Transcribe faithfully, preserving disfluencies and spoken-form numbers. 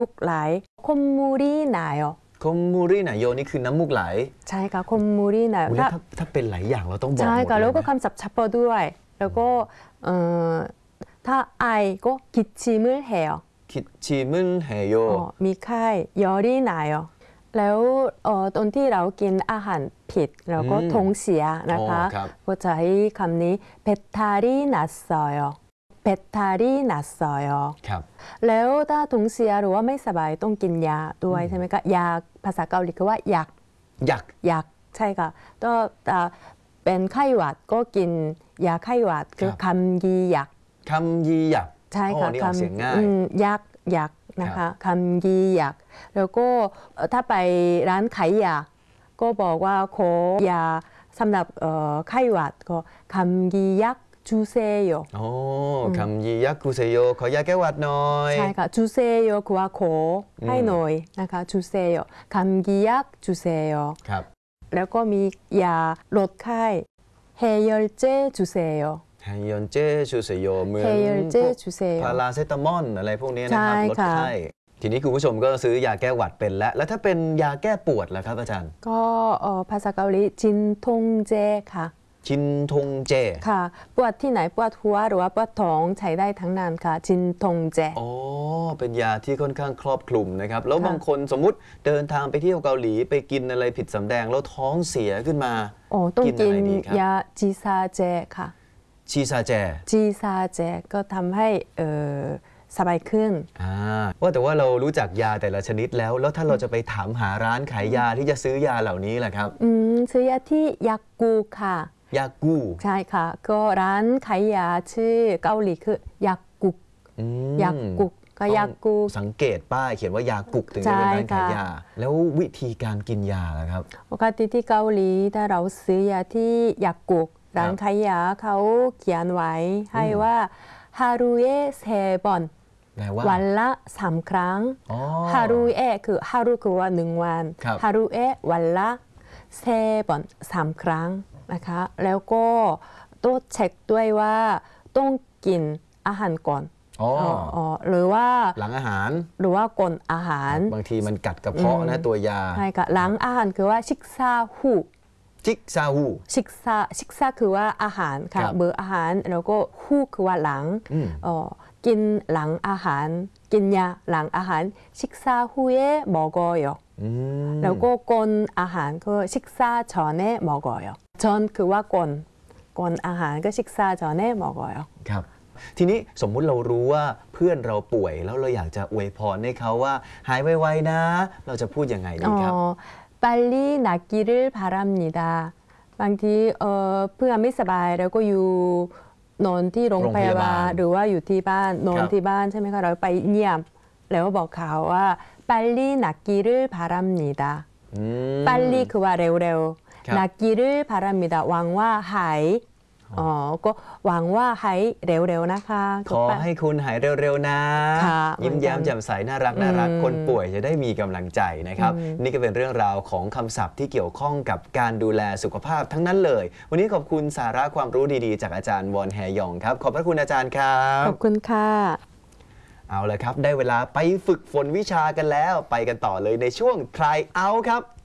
มูกไหลคมมูรีหนายคมมูรีนาโยนี่คือน้ำมูกไหลใช่ค่ะคมมูรีหนายถ้าถ้าเป็นหลายอย่างเราต้องบอกหมดใช่ค่ะแล้วก็นะคำศัพท์เฉพาะด้วยแล้วก็ถ้าไอก็กิชิมือเหวกิชิมึนเฮโยมีไข้ยอรีหนายแล้วตอนที่เรากินอาหารผิดเราก็ท้องเสียนะคะก็จะให้คำนี้เบทารีนัสซอยเบทารีนัสซอยแล้วถ้าท้องเสียหรือว่าไม่สบายต้องกินยาด้วยใช่ไหมคะยาภาษาเกาหลีคือว่ายักยักยักใช่ค่ะก็เป็นไข้หวัดก็กินยาไข้หวัดคือคำยียักคำยียักใช่ค่ะคำยักยักนะคะคำยียักแล้วก็ถ้าไปร้านขายยาก็บอกว่าขอยาสำหรับไข้หวัดก็คำยียักจูเซโยโอ้คำยียักจูเซโยขอยาแก้หวัดหน่อยใช่ค่ะจูเซโยคือว่าขอให้หน่อยนะคะจูเซโยคำยียักจูเซโยครับแล้วก็มียาลดไข้เฮยลเจจูเซโยเฮยลเจจูเซโยเหมือนพาราเซตามอลอะไรพวกนี้นะครับลดไข้ทีนี้คุณผู้ชมก็ซื้อยาแก้หวัดเป็นแล้วแล้วถ้าเป็นยาแก้ปวดล่ะครับอาจารย์ก็ภาษาเกาหลีจินทงเจค่ะจินทงเจค่ะปวดที่ไหนปวดหัวหรือว่าปวดท้องใช้ได้ทั้งนั้นค่ะจินทงเจอ๋อเป็นยาที่ค่อนข้างครอบคลุมนะครับแล้วบางคนสมมุติเดินทางไปเที่ยวเกาหลีไปกินอะไรผิดสำแดงแล้วท้องเสียขึ้นมาโอ้ต้องกินยาจีซาเจค่ะจีซาเจจีซาเจก็ทำให้เออสบายขึ้นว่าแต่ว่าเรารู้จักยาแต่ละชนิดแล้วแล้วถ้าเราจะไปถามหาร้านขายยาที่จะซื้อยาเหล่านี้แหละครับอืมซื้อยาที่ยากูค่ะยากูใช่ค่ะก็ร้านขายยาชื่อเกาหลีคือยากุกยากุกก็ยากูสังเกตป้ายเขียนว่ายากุกถึงจะเป็นร้านขายยาแล้ววิธีการกินยาล่ะครับปกติที่เกาหลีถ้าเราซื้อยาที่ยากุกร้านขายยาเขาเขียนไว้ให้ว่าฮารุเอะเซบอนวันละสามครั้งฮารุเอะคือฮารุคือว่าหนึ่งวันฮารุเอะวันละเซบอนสามครั้งนะคะแล้วก็ต้องเช็คด้วยว่าต้องกินอาหารก่อนหรือว่าหลังอาหารหรือว่าก่อนอาหารบางทีมันกัดกระเพาะนะตัวยาใช่ค่ะหลังอาหารคือว่าชิกซาฮูชิกซาฮูชิกซาชิกซาคือว่าอาหารค่ะเบอร์อาหารแล้วก็ฮูคือว่าหลังกินหลังอาหารกินยาหลังอาหารชิกซาฮูเอะมอกอยแล้วก็ก่อนอาหารก็ชิกซาชอนเอะมอกอยชอนคือว่าก่อนก่อนอาหารก็ชิกซาชอนเอะมอกอยครับทีนี้สมมุติเรารู้ว่าเพื่อนเราป่วยแล้วเราอยากจะอวยพรให้เขาว่าหายไวๆนะเราจะพูดยังไงดีครับ 빨리 낫기를 바랍니다. บางทีเพื่อนไม่สบายแล้วก็อยู่นอนที่โรงพยาบาลหรือว่าอยู่ที่บ้านนอนที่บ้านใช่ไหมคะเราไปเยี่ยมแล้วบอกเขาว่า빨리 낫기를 바랍니다. 빨리คือว่าเร็วๆ낫기를 바랍니다. หวังว่าหายอ๋อก็หวังว่าหายเร็วๆนะคะขอให้คุณหายเร็วๆนะยิ้มแย้มแจ่มใสน่ารักน่ารักคนป่วยจะได้มีกำลังใจนะครับนี่ก็เป็นเรื่องราวของคำศัพท์ที่เกี่ยวข้องกับการดูแลสุขภาพทั้งนั้นเลยวันนี้ขอบคุณสาระความรู้ดีๆจากอาจารย์วอนแฮยองครับขอบพระคุณอาจารย์ครับขอบคุณค่ะเอาละครับได้เวลาไปฝึกฝนวิชากันแล้วไปกันต่อเลยในช่วง Try Out ครับ